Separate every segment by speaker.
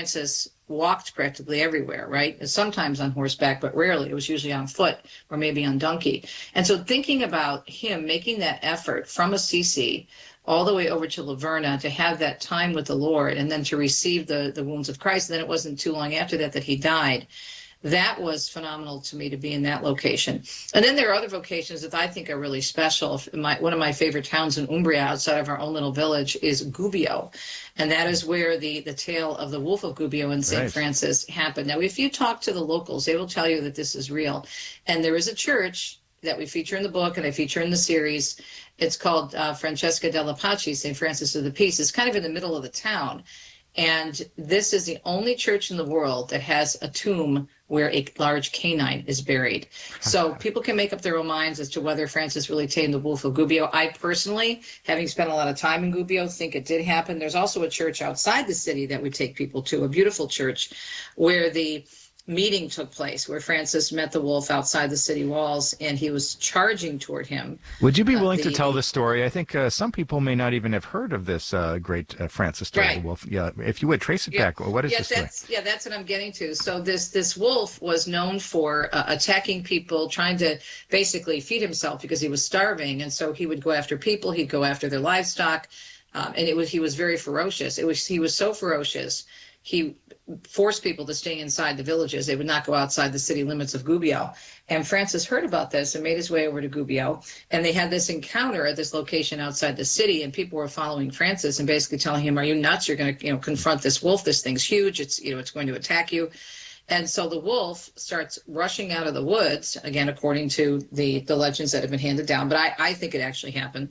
Speaker 1: Francis walked practically everywhere, right? And sometimes on horseback, but rarely. It was usually on foot or maybe on donkey. And so thinking about him making that effort from Assisi all the way over to Laverna to have that time with the Lord and then to receive the wounds of Christ. And then it wasn't too long after that he died. That was phenomenal to me to be in that location. And then there are other vocations that I think are really special. One of my favorite towns in Umbria outside of our own little village is Gubbio. And that is where the tale of the Wolf of Gubbio and St. Francis happened. Now, if you talk to the locals, they will tell you that this is real. And there is a church that we feature in the book and I feature in the series. It's called Francesca della Pace, St. Francis of the Peace. It's kind of in the middle of the town. And this is the only church in the world that has a tomb where a large canine is buried. So people can make up their own minds as to whether Francis really tamed the Wolf of Gubbio. I personally, having spent a lot of time in Gubbio, think it did happen. There's also a church outside the city that we take people to, a beautiful church, where the meeting took place, where Francis met the wolf outside the city walls, and he was charging toward him.
Speaker 2: Would you be willing to tell the story? I think some people may not even have heard of this great Francis story, the wolf. Yeah, if you would trace it back. What is this story?
Speaker 1: That's what I'm getting to. So this wolf was known for attacking people, trying to basically feed himself because he was starving, and so he would go after people. He'd go after their livestock, and he was very ferocious. He was so ferocious. He forced people to stay inside the villages. They would not go outside the city limits of Gubbio. And Francis heard about this and made his way over to Gubbio. And they had this encounter at this location outside the city. And people were following Francis and basically telling him, "Are you nuts? You're going to, confront this wolf. This thing's huge. It's going to attack you." And so the wolf starts rushing out of the woods, again, according to the legends that have been handed down. But I think it actually happened.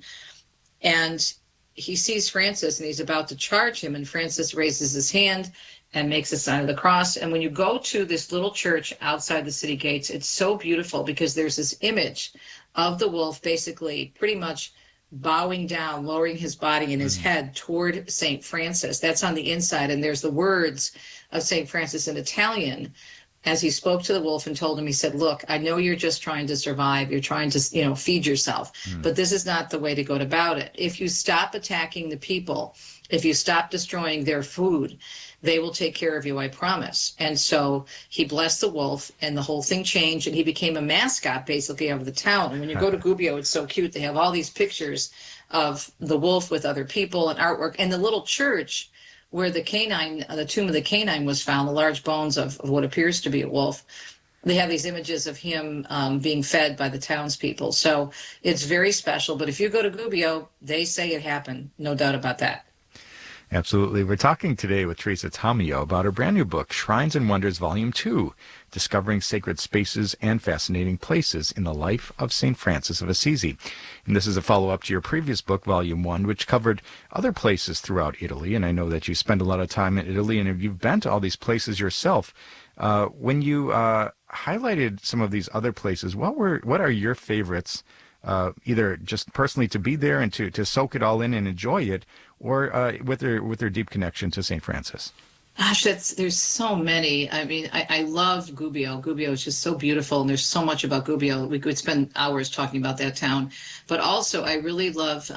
Speaker 1: And he sees Francis and he's about to charge him. And Francis raises his hand and makes the sign of the cross. And when you go to this little church outside the city gates, it's so beautiful because there's this image of the wolf basically pretty much bowing down, lowering his body and his head toward St. Francis. That's on the inside. And there's the words of St. Francis in Italian as he spoke to the wolf and told him, he said, "Look, I know you're just trying to survive. You're trying to, feed yourself, but this is not the way to go about it. If you stop attacking the people, if you stop destroying their food, they will take care of you, I promise." And so he blessed the wolf and the whole thing changed and he became a mascot basically of the town. And when you go to Gubbio, it's so cute. They have all these pictures of the wolf with other people and artwork. And the little church where the tomb of the canine was found, the large bones of what appears to be a wolf, they have these images of him being fed by the townspeople. So it's very special. But if you go to Gubbio, they say it happened. No doubt about that.
Speaker 2: Absolutely. We're talking today with Teresa Tomeo about her brand new book, Shrines and Wonders, Volume 2, Discovering Sacred Spaces and Fascinating Places in the Life of St. Francis of Assisi. And this is a follow-up to your previous book, Volume 1, which covered other places throughout Italy. And I know that you spend a lot of time in Italy and you've been to all these places yourself. When you highlighted some of these other places, what are your favorites? Either just personally to be there and to soak it all in and enjoy it, or with their deep connection to St. Francis?
Speaker 1: Gosh, there's so many. I mean, I love Gubbio. Gubbio is just so beautiful, and there's so much about Gubbio. We could spend hours talking about that town. But also, I really love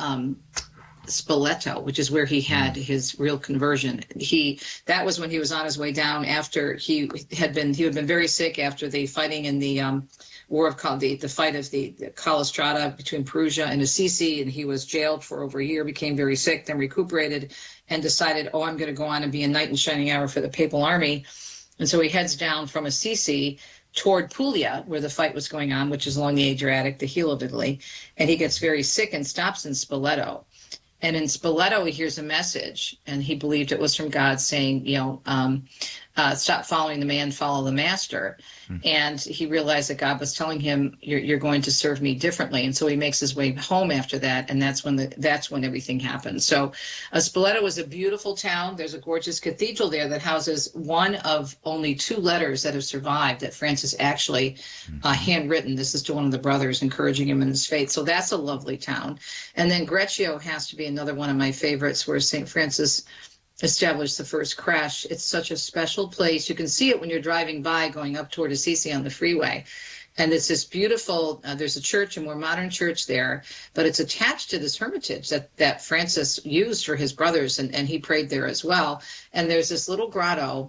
Speaker 1: Spoleto, which is where he had his real conversion. That was when he was on his way down after he had been very sick after the fighting in the War of the fight of the Collestrata between Perugia and Assisi, and he was jailed for over a year, became very sick, then recuperated, and decided, I'm going to go on and be a knight in shining armor for the Papal Army. And so he heads down from Assisi toward Puglia, where the fight was going on, which is along the Adriatic, the heel of Italy, and he gets very sick and stops in Spoleto. And in Spoleto, he hears a message, and he believed it was from God saying, stop following the man, follow the master. And he realized that God was telling him, you're going to serve me differently. And so he makes his way home after that, and that's when everything happened. So Spoleto is a beautiful town. There's a gorgeous cathedral there that houses one of only 2 letters that have survived that Francis actually handwritten. This is to one of the brothers, encouraging him in his faith. So that's a lovely town. And then Greccio has to be another one of my favorites, where St. Francis established the first creche. It's such a special place. You can see it when you're driving by going up toward Assisi on the freeway. And it's this beautiful, there's a church, a more modern church there, but it's attached to this hermitage that Francis used for his brothers, and he prayed there as well. And there's this little grotto